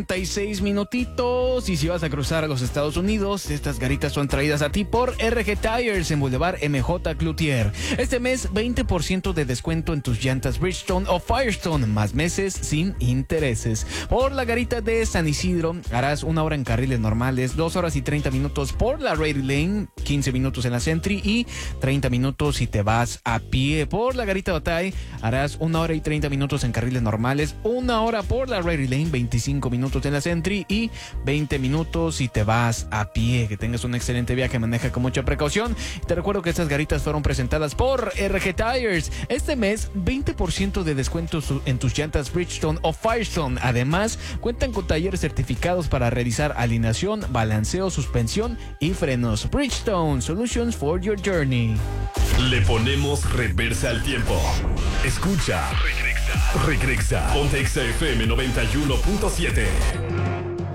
36 minutitos, y si vas a cruzar a los Estados Unidos, estas garitas son traídas a ti por RG Tires en Boulevard MJ Cloutier. Este mes 20% de descuento en tus llantas Bridgestone o Firestone, más meses sin intereses. Por la garita de San Isidro harás 1 hora en carriles normales, 2 horas y 30 minutos por la Rady Lane, 15 minutos en la Sentry y 30 minutos si te vas a pie. Por la garita Otay harás 1 hora y 30 minutos en carriles normales, 1 hora por la Rady Lane, 25 minutos en la Sentry y 20 minutos si te vas a pie. Que tengas un excelente viaje, maneja con mucha precaución. Te recuerdo que estas garitas fueron presentadas por RG Tires. Este mes 20% de descuento en tus llantas Bridgestone o Firestone. Además, cuentan con talleres certificados para realizar alineación, balanceo, suspensión y frenos. Bridgestone, solutions for your journey. Le ponemos reversa al tiempo. Escucha. Regresa. Ponte XFM 91.7.